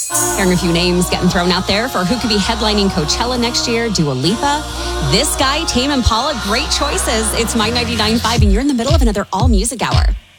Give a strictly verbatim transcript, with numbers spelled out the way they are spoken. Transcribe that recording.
Hearing a few names getting thrown out there for who could be headlining Coachella next year. Dua Lipa, this guy, Tame Impala, great choices. It's My ninety-nine point five, and you're in the middle of another all-music hour.